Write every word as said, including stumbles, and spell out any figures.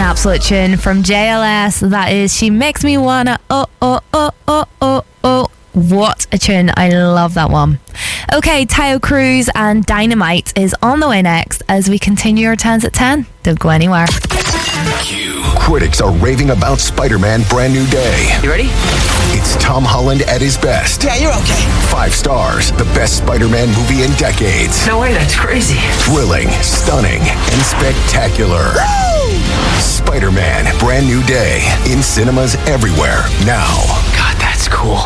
absolute tune from J L S. That is She Makes Me Wanna Oh Oh Oh Oh Oh Oh. What a tune. I love that one. Okay, Taio Cruz and Dynamite is on the way next as we continue our tens at ten. Don't go anywhere. Critics are raving about Spider-Man Brand New Day. You ready? It's Tom Holland at his best. Yeah, you're okay. Five stars, the best Spider-Man movie in decades. No way, that's crazy. Thrilling, stunning, and spectacular. Woo! Spider-Man Brand New Day in cinemas everywhere now. God, that's cool.